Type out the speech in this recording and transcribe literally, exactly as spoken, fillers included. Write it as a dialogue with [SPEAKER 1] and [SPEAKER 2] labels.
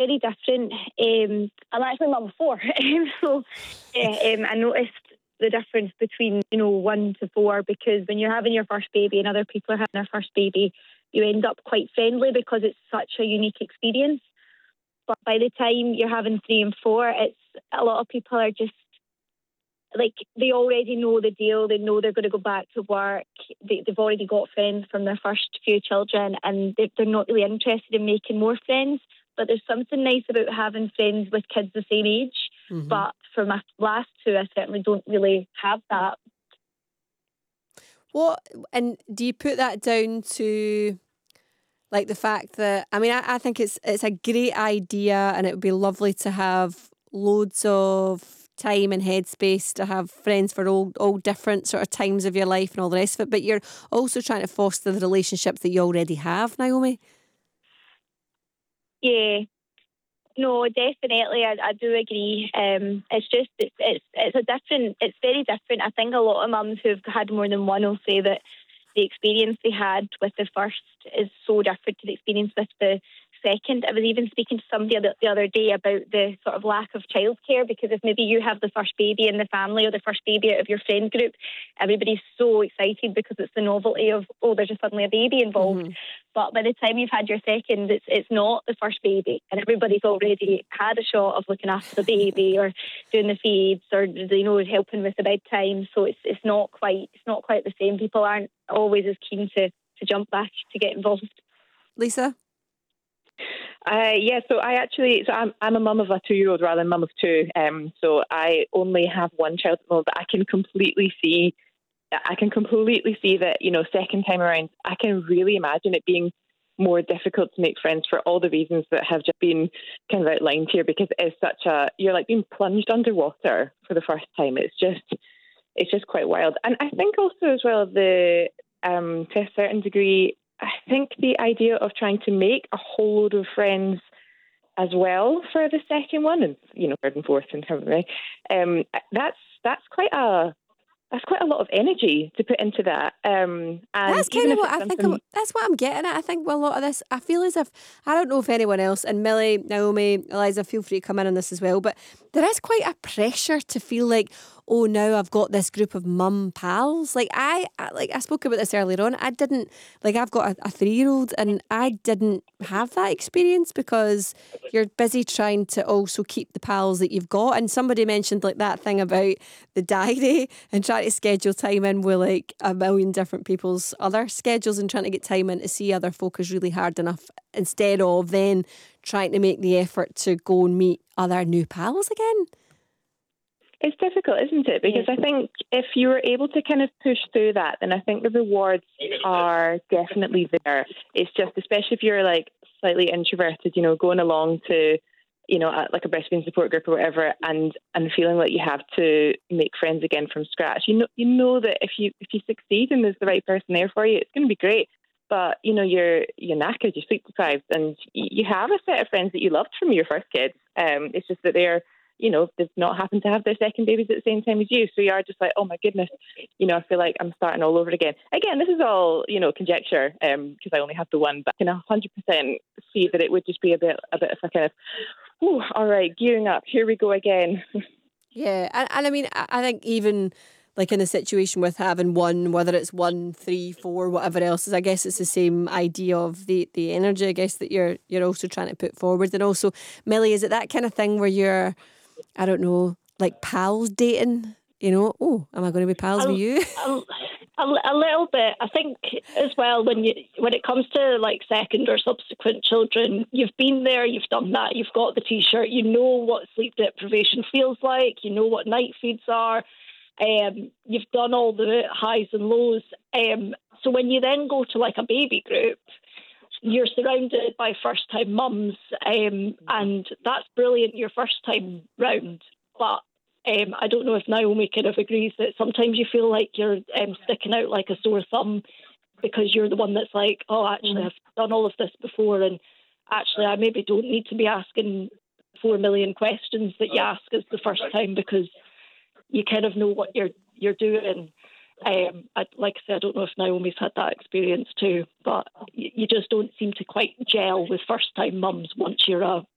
[SPEAKER 1] very different. Um, I'm actually mum of four, so yeah, um, I noticed the difference between, you know, one to four, because when you're having your first baby and other people are having their first baby, you end up quite friendly because it's such a unique experience. But by the time you're having three and four, it's a lot of people are just like, they already know the deal. They know they're going to go back to work. They, they've already got friends from their first few children, and they, they're not really interested in making more friends. But there's something nice about having friends with kids the same age. Mm-hmm. But for my last two, I certainly don't really have that.
[SPEAKER 2] What, and do you put that down to like the fact that, I mean, I, I think it's it's a great idea, and it would be lovely to have loads of time and headspace to have friends for all, all different sort of times of your life and all the rest of it, but you're also trying to foster the relationships that you already have, Naomi.
[SPEAKER 1] Yeah. No, definitely, I, I do agree. Um, it's just, it's, it's it's a different, it's very different. I think a lot of mums who've had more than one will say that the experience they had with the first is so different to the experience with the second. I was even speaking to somebody the other day about the sort of lack of childcare, because if maybe you have the first baby in the family or the first baby out of your friend group, everybody's so excited because it's the novelty of, oh, there's just suddenly a baby involved. Mm-hmm. But by the time you've had your second, it's it's not the first baby, and everybody's already had a shot of looking after the baby or doing the feeds or, you know, helping with the bedtime. So it's it's not quite it's not quite the same. People aren't always as keen to to jump back to get involved.
[SPEAKER 2] Lisa?
[SPEAKER 3] Uh, yeah, so I actually, so I'm I'm a mum of a two-year-old rather than mum of two. Um, so I only have one child at the moment, but I can completely see, I can completely see that, you know, second time around, I can really imagine it being more difficult to make friends for all the reasons that have just been kind of outlined here, because it is such a, you're like being plunged underwater for the first time. It's just, it's just quite wild. And I think also as well, the, um, to a certain degree, I think the idea of trying to make a whole load of friends as well for the second one, and, you know, third and fourth and however many, um, that's that's quite a that's quite a lot of energy to put into that. Um, and
[SPEAKER 2] that's kind of what I
[SPEAKER 3] something...
[SPEAKER 2] think. I'm, that's what I'm getting at. I think with a lot of this, I feel as if, I don't know if anyone else, and Millie, Naomi, Eliza, feel free to come in on this as well, but there is quite a pressure to feel like, oh, now I've got this group of mum pals. Like I, I like I spoke about this earlier on. I didn't, like I've got a, a three-year-old, and I didn't have that experience because you're busy trying to also keep the pals that you've got. And somebody mentioned like that thing about the diary and trying to schedule time in with like a million different people's other schedules and trying to get time in to see other folk is really hard enough, instead of then trying to make the effort to go and meet other new pals again.
[SPEAKER 3] It's difficult, isn't it? Because yeah. I think if you were able to kind of push through that, then I think the rewards are definitely there. It's just, especially if you're like slightly introverted, you know, going along to, you know, like a breastfeeding support group or whatever, and and feeling like you have to make friends again from scratch. You know, you know that if you if you succeed and there's the right person there for you, it's going to be great. But you know, you're you're knackered, you're sleep deprived, and you have a set of friends that you loved from your first kids. Um, it's just that they're, you know, they've not happened to have their second babies at the same time as you. So you are just like, oh my goodness, you know, I feel like I'm starting all over again. Again, this is all, you know, conjecture, um, because I only have the one, but I can one hundred percent see that it would just be a bit, a bit of a kind of, oh, all right, gearing up, here we go again.
[SPEAKER 2] Yeah, and, and I mean, I, I think even like in a situation with having one, whether it's one, three, four, whatever else is, I guess it's the same idea of the, the energy, I guess, that you're you're also trying to put forward. And also, Millie, is it that kind of thing where you're, I don't know, like pals dating? You know, oh, am I going to be pals
[SPEAKER 4] a,
[SPEAKER 2] with you?
[SPEAKER 4] A, a, a little bit. I think as well, when you when it comes to like second or subsequent children, you've been there, you've done that, you've got the T-shirt, you know what sleep deprivation feels like, you know what night feeds are, um, you've done all the highs and lows. Um, so when you then go to like a baby group, you're surrounded by first-time mums, um, and that's brilliant, your first time round. But um, I don't know if Naomi kind of agrees that sometimes you feel like you're um, sticking out like a sore thumb because you're the one that's like, oh, actually, I've done all of this before, and actually, I maybe don't need to be asking four million questions that you ask as the first time, because you kind of know what you're you're doing. Um, I, like I said, I don't know if Naomi's had that experience too, but you, you just don't seem to quite gel with first-time mums once you're a